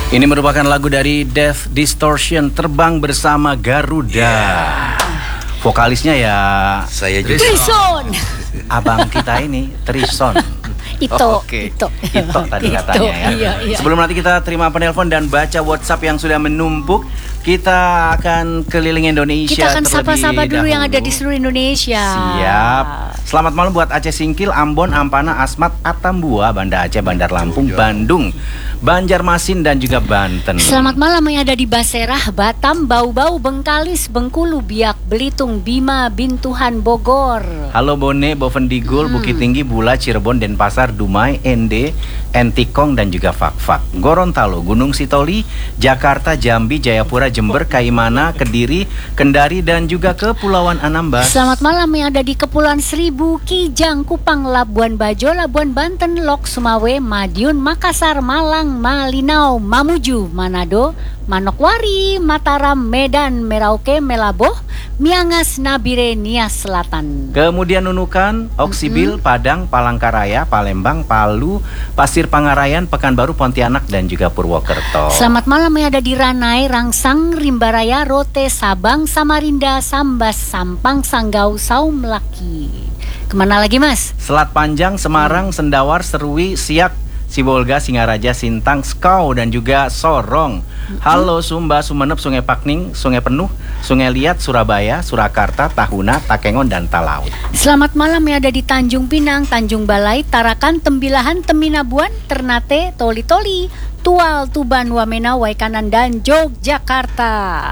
Ini merupakan lagu dari Death Distortion, Terbang Bersama Garuda. Vokalisnya ya saya juga. Trison. abang kita ini, Trison. Ito, Oke. Ito Tadi katanya ya. Iya. Sebelum nanti kita terima penelpon dan baca WhatsApp yang sudah menumpuk, kita akan keliling Indonesia. Kita akan sapa-sapa dulu yang ada di dahulu. seluruh Indonesia. Siap. Selamat malam buat Aceh Singkil, Ambon, Ampana, Asmat, Atambua, Banda Aceh, Bandar Lampung, Bandung, Banjarmasin dan juga Banten. Selamat malam yang ada di Baserah, Batam, Bau-Bau, Bengkalis, Bengkulu, Biak, Belitung, Bima, Bintuhan, Bogor. Halo Bone, Bovendigul, Bukit Tinggi, Bula, Cirebon, Denpasar, Dumai, Ende, Entikong dan juga Fakfak. Gorontalo, Gunung Sitoli, Jakarta, Jambi, Jayapura, Jember, Kaimana, Kediri, Kendari dan juga Kepulauan Anambas. Selamat malam yang ada di Kepulauan Seribu, Kijang, Kupang, Labuan Bajo, Labuan Banten, Lok, Sumawe, Madiun, Makassar, Malang, Malinau, Mamuju, Manado, Manokwari, Mataram, Medan, Merauke, Melaboh, Miangas, Nabire, Nias Selatan. Kemudian Nunukan, Oksibil, Padang, Palangkaraya, Palembang, Palu, Pasir Pangarayan, Pekanbaru, Pontianak dan juga Purwokerto. Selamat malam yang ada di Ranai, Rangsang, Rimbaraya, Rote, Sabang, Samarinda, Sambas, Sampang, Sanggau, Saum Laki. Kemana lagi Mas? Selat Panjang, Semarang, Sendawar, Serui, Siak, Sibolga, Singaraja, Sintang, Skau dan juga Sorong. Halo Sumba, Sumeneb, Sungai Pakning, Sungai Penuh, Sungai Liat, Surabaya, Surakarta, Tahuna, Takengon dan Talaut. Selamat malam yang ada di Tanjung Pinang, Tanjung Balai, Tarakan, Tembilahan, Teminabuan, Ternate, Toli-Toli, Tual, Tuban, Wamena, Waikanan dan Yogyakarta.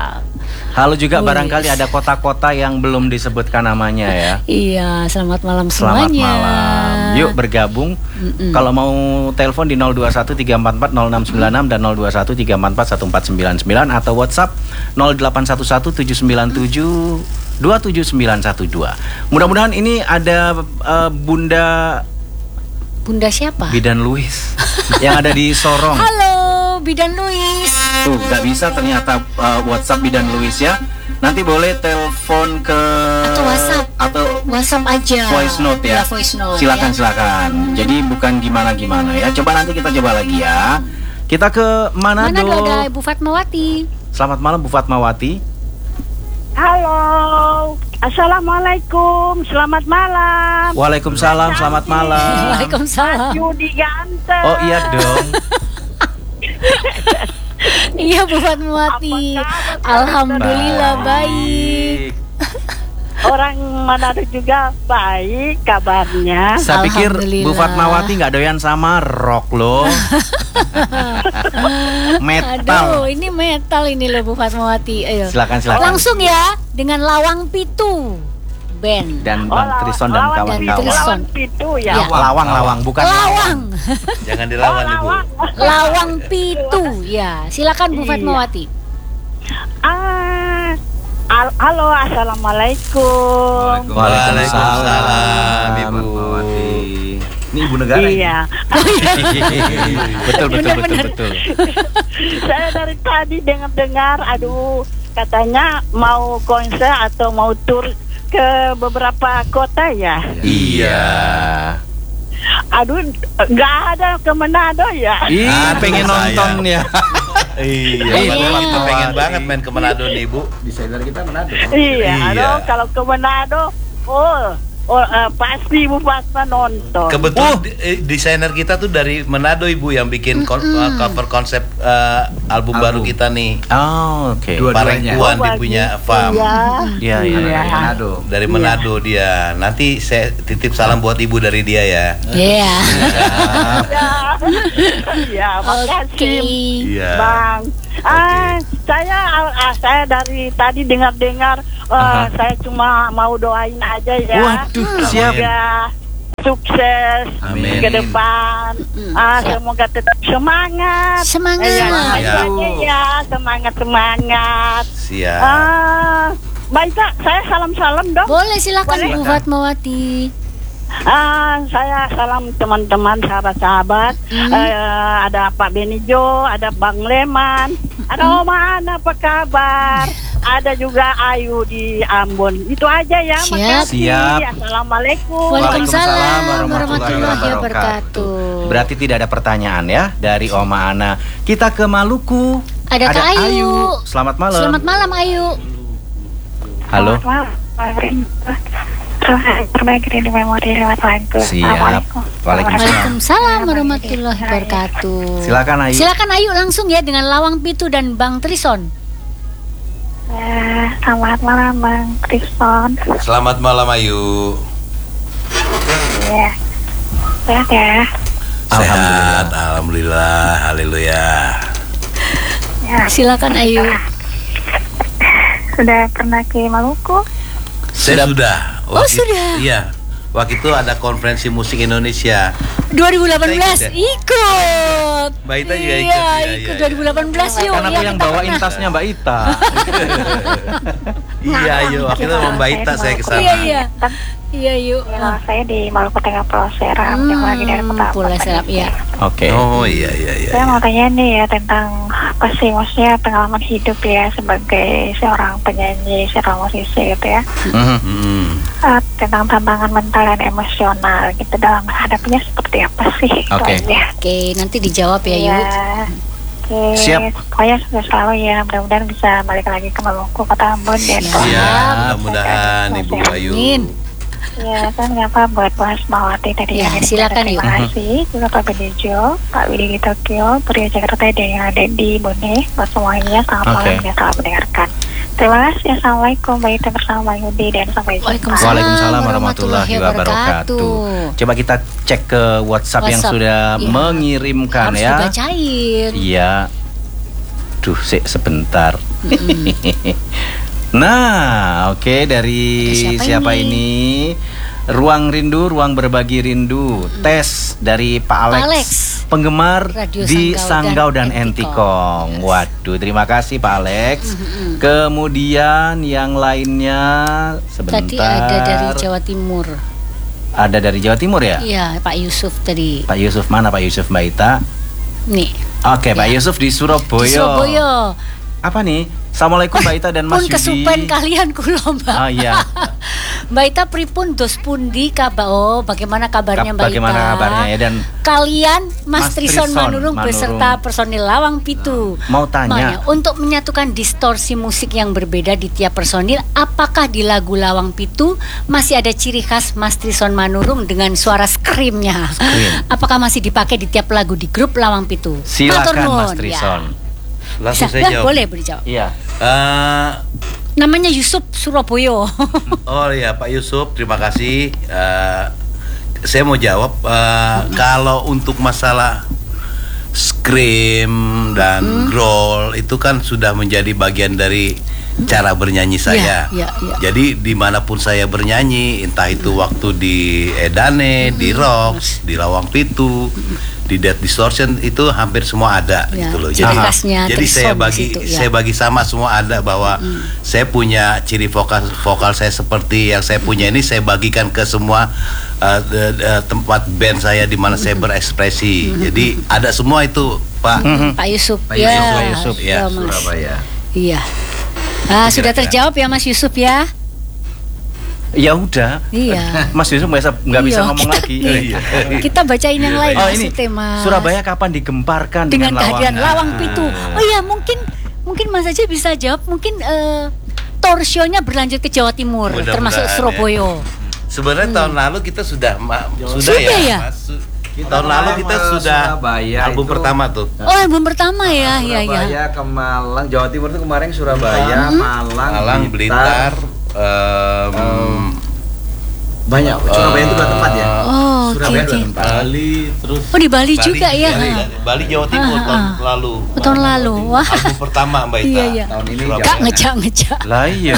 Halo juga barangkali ada kota-kota yang belum disebutkan namanya ya. Iya, selamat malam Selamat semuanya. malam. Yuk bergabung. Kalau mau telepon di 0213440696 dan 0213441499 atau WhatsApp 081179727912. Mudah-mudahan ini ada Bunda Siapa? Bidan Luis yang ada di Sorong. Halo, Bidan Luis. Tuh, nggak bisa ternyata WhatsApp Bidan Luis ya. Nanti boleh telepon ke Atau WhatsApp. atau WhatsApp aja. voice note ya. Voice note, Silakan ya. silakan. Jadi bukan gimana-gimana ya. Coba nanti kita coba lagi ya. Kita ke Manado. Manado ada Ibu Fatmawati. Selamat malam Bu Fatmawati. Halo, assalamualaikum, selamat malam. Waalaikumsalam, selamat malam. Waalaikumsalam. Yudi ganteng. Oh iya dong. Iya Bu Fatmawati. Apa kabar? Alhamdulillah baik. Orang Manado juga baik kabarnya. Saya pikir Bu Alhamdulillah. Fatmawati nggak doyan sama rock loh. Metal. Aduh, ini metal ini loh Bu Fatmawati. Ayo. Silakan. Langsung ya dengan Lawang Pitu band. Dan Bang Trison dan kawan-kawan. Trison. Lawan Pitu ya. Ya. Lawang bukan Lawang. Jangan dilawan Ibu. Lawang Pitu. Ya, silakan Bu Iya. Fatmawati. Halo, assalamualaikum. Waalaikumsalam, Ibu. Ini ibu negara. Iya. Betul. Benar-benar. Saya dari tadi dengar, aduh, katanya mau konser atau mau tur ke beberapa kota ya. Iya. Aduh, nggak ada ke Manado ya. Ih, pengen nonton ya. Iya, kita pengen banget main ke Manado nih Ibu. Desainer kita Manado. Iya, Iya. aduh, kalau ke Manado, pasti Bu Fatma nonton. Kebetulan desainer kita tuh dari Manado Ibu yang bikin cover konsep album baru kita nih. Oh, oke. Parengkuan dia punya Fam. Iya. Iya. Dari Manado dia. Nanti saya titip salam buat Ibu dari dia ya. Iya. Ya, makasih, Iya. Bang. Saya dari tadi dengar-dengar, saya cuma mau doain aja ya. Waduh, siap. Semoga sukses Amin. ke depan. Semoga tetap semangat. Semangat. Semangat. Siap. Mbak Ita, saya salam-salam dong. Boleh silakan Boleh. Bu Fatmawati. Saya salam teman-teman, sahabat-sahabat. Ada Pak Benijo, ada Bang Leman, ada Oma Ana, apa kabar? ada juga Ayu di Ambon. Itu aja ya. Siap. Makasih. Siap. Assalamualaikum. Waalaikumsalam warahmatullahi wabarakatuh. Berarti tidak ada pertanyaan ya dari Oma Ana. Kita ke Maluku. Ada Kak Ayu. Selamat malam. Selamat malam Ayu. Halo. Berbagi di memori lewat lagu. Siap. Waalaikumsalam. Waalaikumsalam warahmatullahi wabarakatuh. Silakan Ayu. Silakan Ayu langsung ya dengan Lawang Pitu dan Bang Trison. Selamat malam Bang Kristen. Selamat malam Ayu. Ya. Sehat ya. Sehat, alhamdulillah, haleluya. Ya. Silakan Ayu. Sudah pernah ke Maluku? Saya sudah. Sudah. Iya. Waktu itu ada konferensi musik Indonesia. 2018 Saya ikut. Mbak Ita juga ikut. Iya, Iya, ikut iya, 2018 yuk. Kan aku Iya, yang kita bawain pernah. tasnya Mbak Ita. Iya, Ayu. Waktu itu sama Mbak Ita saya ke sana. Iya, iya. Iya yuk. Ya, saya di Maluku Tengah Pulau Seram yang lagi dari kota Pulau Seram, iya. Oke. Oh iya iya iya. Saya mau tanya nih ya tentang apa sih maksudnya pengalaman hidup ya sebagai seorang penyanyi, seorang musisi gitu ya. Hmm. Tentang tantangan mental dan emosional gitu dalam menghadapinya seperti apa sih? Itu Oke. aja. Oke, nanti dijawab ya Iya. Yu. Oke, Siap. pokoknya sukses selalu ya. Mudah-mudahan bisa balik lagi ke Maluku, kota Ambon dan Siap. Iya, mudah-mudahan Ibu Ayu. Amin. ya kan ngapa buat bahas Mawati tadi Ya, yang silakan, yuk. terima kasih juga Pak Benejo, Pak Widi di Tokyo, Pria Jakarta dan yang ada di Bone. Buat semuanya selamat Oke. malam dan selamat mendengarkan. Terima kasih. Assalamualaikum. Baik bersama Bang Yudi dan sampai jumpa. Waalaikumsalam. Waalaikumsalam warahmatullahi wabarakatuh. Coba kita cek ke WhatsApp yang WhatsApp, sudah iya. mengirimkan Harus ya. dibacain. Iya. Duh, sebentar. Nah, oke, dari Ada siapa siapa ini? ini? Ruang Rindu, Ruang Berbagi Rindu. Tes dari Pak Alex, Alex. penggemar Radio di Sanggau Sanggau dan dan Entikong. Yes. Waduh, terima kasih Pak Alex. Kemudian yang lainnya sebentar. Tadi ada dari Jawa Timur. Ada dari Jawa Timur ya? Iya, Pak Yusuf tadi. Pak Yusuf mana Pak Yusuf Mbak Ita? Nih, Oke, Pak Ya. Yusuf di Surabaya. di Surabaya. Apa nih? Assalamualaikum Mbak Ita dan Mas Pun Yudi. kesupen kalian kulo, Mbak. Oh iya. Mbak Ita pripun dos pundi kabar? Oh, bagaimana kabarnya Mbak Ita? Bagaimana kabarnya ya? Dan Kalian Mas Mas Trison Trison Manurung Manurung. beserta personil Lawang Pitu. mau tanya. Makanya, untuk menyatukan distorsi musik yang berbeda di tiap personil, apakah di lagu Lawang Pitu masih ada ciri khas Mas Trison Manurung dengan suara screamnya? Scream. Apakah masih dipakai di tiap lagu di grup Lawang Pitu? Matur Silakan nuwun, Mas Trison. Ya. Langsung Bisa, saya ya, jawab. boleh dijawab. Iya. Eh, Namanya Yusuf Surabaya. oh ya Pak Yusuf, terima kasih. Saya mau jawab. Kalau untuk masalah scream dan growl itu kan sudah menjadi bagian dari cara bernyanyi saya. Iya, iya. Jadi dimanapun saya bernyanyi, entah itu waktu di Edane, di Rocks, di Lawang Pitu, di Dead Distortion, itu hampir semua ada Ya, gitu loh. ciri khasnya jadi saya Trison di bagi situ, ya. saya bagi sama semua ada bahwa saya punya ciri vokal saya seperti yang saya punya ini saya bagikan ke semua tempat band saya di mana saya berekspresi. Jadi ada semua itu, Pak. Pak Yusuf. Pak Ya, Yusuf, Pak Yusuf, ya, Mas. Surabaya. Iya. Sudah terjawab ya Mas Yusuf ya? Ya udah. Iya. Mas Yusuf nggak bisa Iya, ngomong lagi. iya. Kita bacain yang lain Oh ini maksudnya, Mas. Surabaya kapan digemparkan dengan dengan kehadiran Lawang Ah. Pitu. Oh iya, mungkin Mas aja bisa jawab. Mungkin tour show-nya berlanjut ke Jawa Timur, Mudah-mudahan, termasuk ya. Surabaya. Sebenarnya tahun lalu kita sudah Sudah ya? Mas. Tahun lalu kita sudah Surabaya album itu- pertama tuh. Oh, album pertama ya, iya ya. Surabaya ke Malang, Jawa Timur itu kemarin Surabaya, Malang, Blitar, banyak. Surabaya itu dua tempat ya. Oh, oke Surabaya oke. dua tempat. Bali, terus Oh, di Bali juga ya. Bali Jawa Timur tahun lalu. Oh, tahun lalu. Wah. Album pertama Mbak Ita. Iya, iya. Tahun ini Surabaya. Kak ngejak. Lah iya.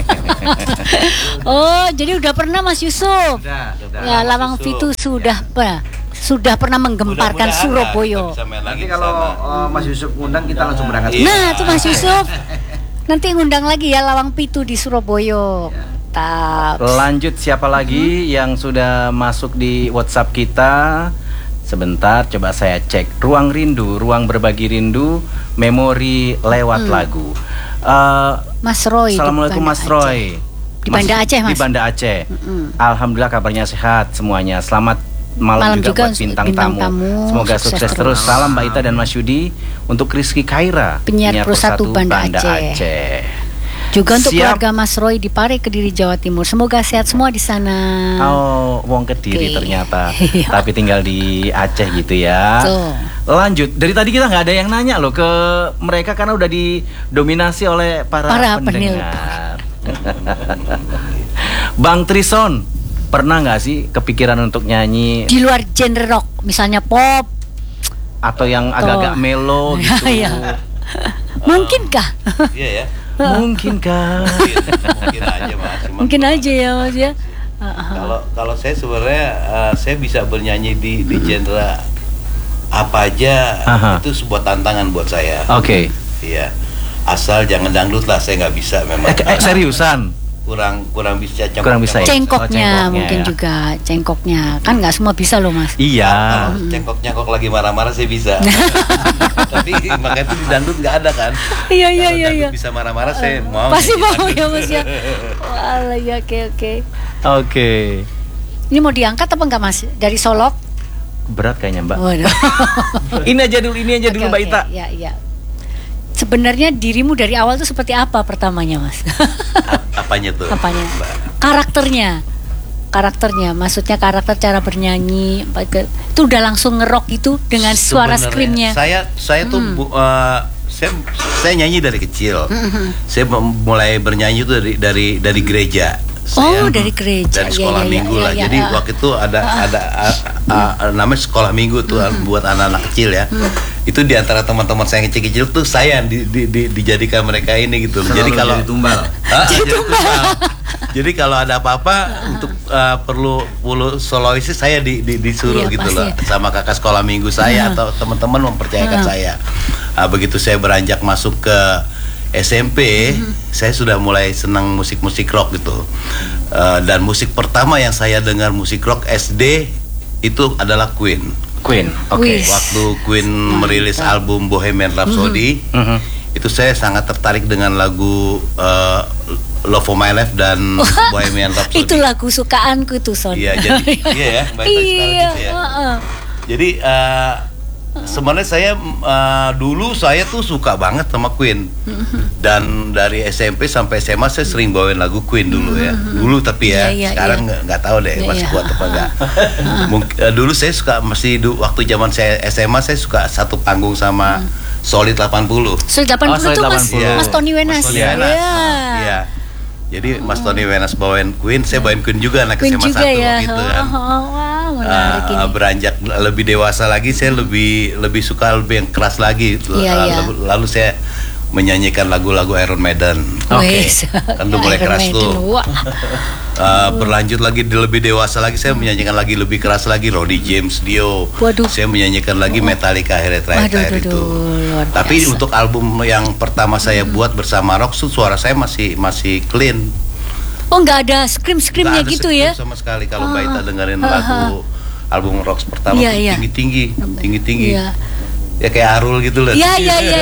Oh, jadi udah pernah Mas Yusuf. Sudah. Ya, Lawang Yusuf. Pitu sudah pernah menggemparkan Mudah-mudahan Surabaya. kita bisa main lagi Nanti di kalau sana. Mas Yusuf ngundang kita langsung berangkat. Iya. Nah, tuh Mas Yusuf. Nanti ngundang lagi ya Lawang Pitu di Surabaya. Mantap. Lanjut siapa lagi yang sudah masuk di WhatsApp kita? Sebentar, coba saya cek. Ruang Rindu, Ruang Berbagi Rindu, memori lewat lagu. Mas Roy. Assalamualaikum Mas Roy. Di Banda Aceh, Mas. Di Banda Aceh. Alhamdulillah kabarnya sehat semuanya. Selamat malam juga buat bintang tamu. Semoga sukses terus. Salam Mbak Ita dan Mas Yudi untuk Rizky Khaira, penyiar Pro 1 Banda Aceh. Juga untuk keluarga Mas Roy di Pare, Kediri, Jawa Timur. Semoga sehat semua di sana. Oh, wong Kediri ternyata. Tapi tinggal di Aceh gitu ya. Lanjut. Dari tadi kita nggak ada yang nanya loh ke mereka karena udah didominasi oleh para pendengar. Bang Trison, pernah nggak sih kepikiran untuk nyanyi di luar genre rock, misalnya pop atau yang agak-agak melo gitu? Mungkinkah? Iya ya. Mungkinkah? Mungkin aja Mas. Mungkin aja ya Mas ya. Kalau saya sebenarnya saya bisa bernyanyi di genre apa aja. Itu sebuah tantangan buat saya. Oke. Iya. Asal jangan dangdut lah, saya nggak bisa memang. Seriusan? Kurang bisa. Cengkoknya mungkin ya. Juga cengkoknya kan nggak semua bisa loh Mas. Iya. Cengkok lagi marah-marah saya bisa. Tapi makanya itu di dangdut nggak ada kan. Iya. Bisa marah-marah saya mau. Pasti mau ya Mas ya. Walah ya, oke. Ini mau diangkat apa enggak Mas? Dari Solok? Berat kayaknya Mbak. Waduh. Ini aja dulu Mbak Ita. Iya. Sebenarnya dirimu dari awal tuh seperti apa pertamanya Mas? Apanya tuh? Karakternya, maksudnya karakter cara bernyanyi itu udah langsung ngerok gitu dengan suara screamnya. Saya tuh saya nyanyi dari kecil. Saya mulai bernyanyi tuh dari gereja. Dari gereja. Dari sekolah minggu lah. Jadi waktu itu ada namanya sekolah minggu tuh buat anak-anak kecil ya. Itu di antara teman-teman saya yang kecil-kecil tuh saya yang dijadikan mereka ini gitu. Jadi kalau tumbal. Jadi kalau ada apa-apa untuk perlu solois saya disuruh gitu loh sama kakak sekolah minggu saya atau teman-teman mempercayakan saya. Begitu saya beranjak masuk ke SMP, saya sudah mulai senang musik-musik rock gitu. Dan musik pertama yang saya dengar musik rock SD itu adalah Queen. Oke. Waktu Queen merilis album Bohemian Rhapsody, itu saya sangat tertarik dengan lagu Love for My Life dan Bohemian Rhapsody. Itu lagu sukaanku tuh Son. Iya, jadi iya ya, baik sekarang gitu ya. Jadi sebenarnya saya dulu saya tuh suka banget sama Queen. Dan dari SMP sampai SMA saya sering bawain lagu Queen dulu ya. Dulu tapi ya, sekarang nggak tahu deh masih kuat apa enggak. Dulu saya suka waktu zaman saya SMA saya suka satu panggung sama Solid 80. Solid 80 itu Mas Tony Wenas. Iya. Jadi Mas Tony Wenas bawain Queen, saya bawain Queen juga anak Queen SMA 1 ya. gitu kan. Menarik ini. Beranjak lebih dewasa lagi saya lebih suka lebih yang keras lagi. Lalu saya menyanyikan lagu-lagu Iron Maiden. Oke. Kan udah mulai keras tuh. Berlanjut lagi lebih dewasa lagi saya menyanyikan lagi lebih keras lagi Roddy James Dio. Saya menyanyikan lagi Metallica terakhir itu. Tapi untuk album yang pertama saya buat bersama Rock, suara saya masih clean. Oh, nggak ada scream-screamnya gitu ya? Sama sekali kalau Mbak Ita dengerin lagu album Rock pertama tinggi-tinggi. Ya kayak Arul gitu loh. Iya.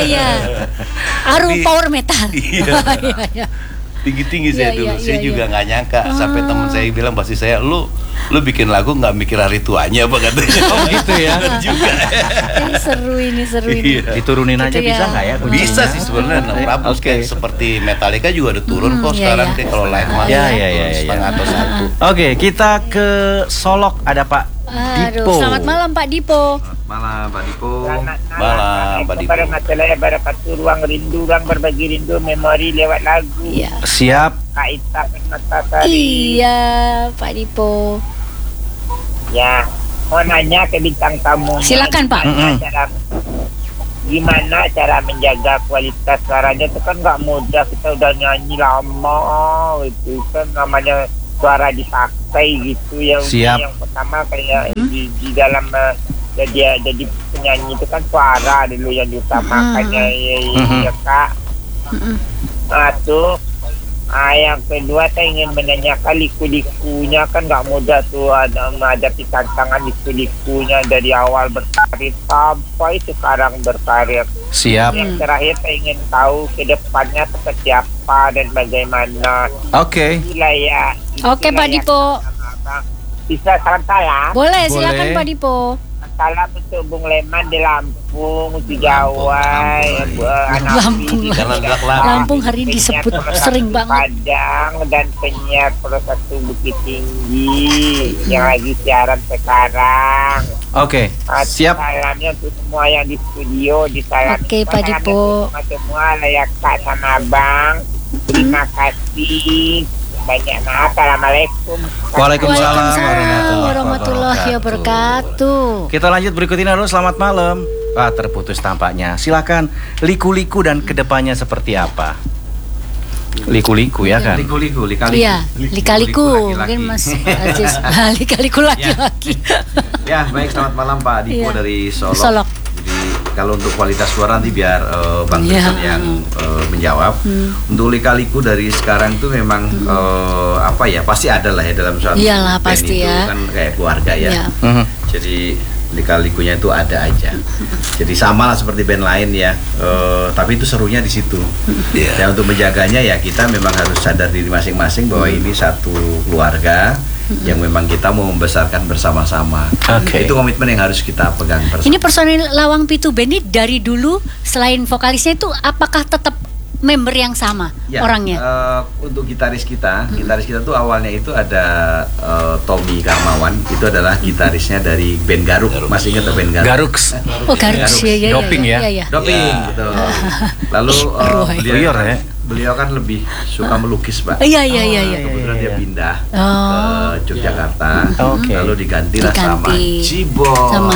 Arul power metal. Iya. Tinggi-tinggi saya dulu. Saya juga nggak nyangka sampai teman saya bilang pasti saya lu bikin lagu nggak mikir hari tuanya apa katanya. Oh gitu ya. Juga. Seru ini. Diturunin aja bisa nggak ya? Bisa sih sebenarnya. Seperti Metallica juga udah turun kok sekarang kalau live mah. Setengah atau satu. Oke, kita ke Solok ada Pak Dipo. Selamat malam Pak Dipo. Malam Pak Dipo. Malam Pak Dipo. Pada masalah barakatuh ruang rindu, ruang berbagi rindu, memori lewat lagu. Iya. Siap. Kak Ita Matahari. Iya Pak Dipo. Ya, mau nanya ke bintang tamu. Silakan Pak. Gimana cara menjaga kualitas suaranya? Itu kan nggak mudah, kita udah nyanyi lama itu kan namanya suara dipakai gitu ya. Siap. Yang pertama kayak di dalam jadi penyanyi itu kan suara dulu yang diutamakannya ya Kak. Tuh Yang kedua saya ingin menanyakan liku-likunya kan nggak mudah tuh menghadapi tantangan liku-likunya dari awal berkarir sampai sekarang berkarir. Siap. Yang terakhir saya ingin tahu ke depannya seperti apa dan bagaimana. Oke. Itulah ya. Oke, Pak Dipo. Bisa salam-salam. Boleh, silakan Boleh. Pak Dipo. Salam untuk Bung Leman di Lampung, di Jawa, Lampung. Lampung hari ini disebut sering banget. Padang dan penyiar Pro 1 Bukit Tinggi yang lagi siaran sekarang. Oke. Siap. Salamnya untuk semua yang di studio, di salam. Oke, Pak Dipo. Semua layak Kak sama Abang. Terima kasih. Banyak maaf. Assalamualaikum. Waalaikumsalam warahmatullahi wabarakatuh. Kita lanjut berikut ini dulu. Selamat malam. Terputus tampaknya. Silakan liku-liku dan kedepannya seperti apa? Liku-liku ya kan? Liku-liku. Iya, lika-liku. laki-laki. Mungkin Mas Ajis. Lika-liku laki-laki. Ya, baik, selamat malam Pak Dipo Iya. dari Solok. Solok. Jadi kalau untuk kualitas suara nanti biar Bang Iya. Tristan yang menjawab. Untuk lika-liku dari sekarang itu memang apa ya, pasti ada lah ya dalam suatu Iyalah, band pasti itu ya. kan kayak keluarga ya. Iya. Jadi lika-likunya itu ada aja. Jadi sama lah seperti band lain ya. Tapi itu serunya di situ. Dan untuk menjaganya ya kita memang harus sadar diri masing-masing bahwa ini satu keluarga yang memang kita mau membesarkan bersama-sama. Oke. Itu komitmen yang harus kita pegang bersama. Ini personil Lawang Pitu Band ini dari dulu selain vokalisnya itu apakah tetap member yang sama Ya, orangnya? untuk gitaris kita tuh awalnya itu ada Tommy Karmawan, itu adalah gitarisnya dari band Garuk. Masih ingat band Garuk? Garuks. Oh, Garuk ya. Doping ya? Iya. Doping, betul. Lalu Beliau ya. beliau kan lebih suka melukis, Pak. Iya. Kebetulan dia pindah ke Yogyakarta, Oke. lalu digantilah sama Diganti. Jibon. Sama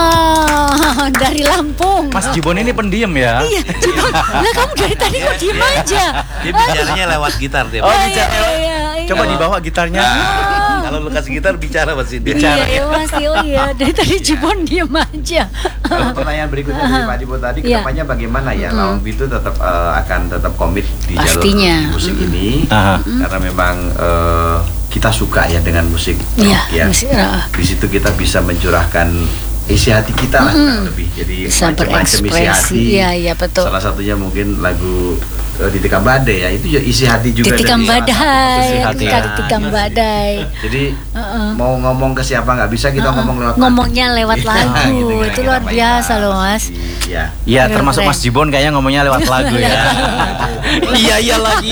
Jibon dari Lampung. Mas Jibon ini pendiam ya? Iya, Jibon. Lah kamu dari tadi kok diem aja? Dia bicaranya lewat gitar dia. Oh, Pak. iya. Coba dibawa gitarnya. Kalau lu kasih gitar bicara pasti dia. Iya, masih. Oh iya, dari tadi Jibon diem aja. Kalau pertanyaan berikutnya dari Pak Dipo tadi, Iya. kedepannya bagaimana ya? Lawang Pitu tetap akan tetap komit di Pastinya. jalur musik ini, Aha. karena memang kita suka ya dengan musik Iya, rock ya. musik rock. Di situ kita bisa mencurahkan isi hati kita lah kurang lebih. Jadi Bisa macam-macam isi berekspresi. hati. Iya, betul. Salah satunya mungkin lagu Ditikam Badai ya, itu isi hati juga Ditikam dari badai, Isi hati ya. ditikam badai. Jadi mau ngomong ke siapa nggak bisa, kita ngomong lewat lagu. Ngomongnya lewat Iya, lagu, gitu, itu kira-kira luar Pak biasa Inas. loh Mas. Iya. Iya, Keren, termasuk keren. Mas Jibon kayaknya ngomongnya lewat lagu ya. Iya lagi.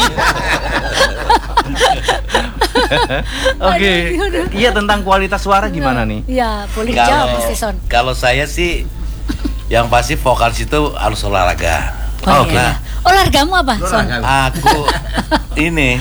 Oke. Iya, tentang kualitas suara gimana nih? Iya, boleh jawab Mas Tison. Kalau saya sih yang pasti vokalis itu harus olahraga. Oh, Oke. iya. Olaragamu apa, Son? Aku ini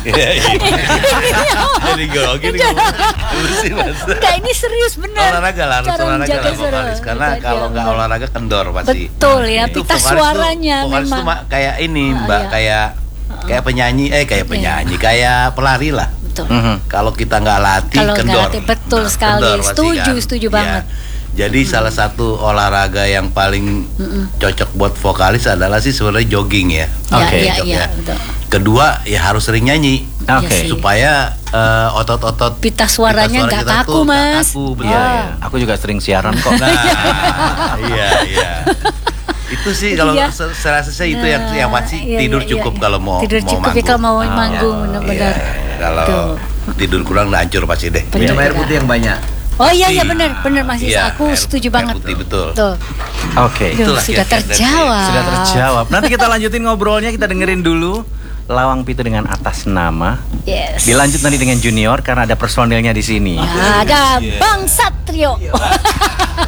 jadi grogi nih ngomong sih, Mas. Enggak, ini serius bener. Olahraga lah, harus Cara olahraga menjaga lah vokalis. suara. Karena Iya, kalau nggak bener. olahraga kendor pasti. Betul ya, Itu pita vokalis suaranya tuh, vokalis tuh memang. kayak ini, Mbak, iya. kayak penyanyi, kayak pelari lah. Betul. Kalau kita nggak latih, Kalau nggak kendor. latih, betul Nah, sekali. kendor pasti Setuju Ya. banget. Jadi salah satu olahraga yang paling cocok buat vokalis adalah sih sebenarnya jogging ya. Oke. Iya, betul. Kedua ya harus sering nyanyi. Oke. Iya sih. Supaya otot-otot Pita suaranya nggak kita kaku, tuh nggak Mas. kaku, betul. Iya, iya. Aku juga sering siaran kok. Nah, iya. Itu sih kalau Iya. saya rasa saya itu yang pasti Iya, tidur iya, cukup iya. kalau mau tidur cukup ya manggung. kalau mau manggung, Iya, benar-benar. kalau Tuh. tidur kurang udah hancur pasti deh. Minum air putih yang banyak. Oh iya benar Mas Is. Iya, Aku air- setuju air banget. putih, betul. Tuh. Oke. Duh, Itulah sudah kiat-kiat dari terjawab. Sudah terjawab. Nanti kita lanjutin ngobrolnya, kita dengerin dulu Lawang Pitu dengan atas nama. Yes. Dilanjut nanti dengan Junior karena ada personilnya di sini. Ada Bang Satrio.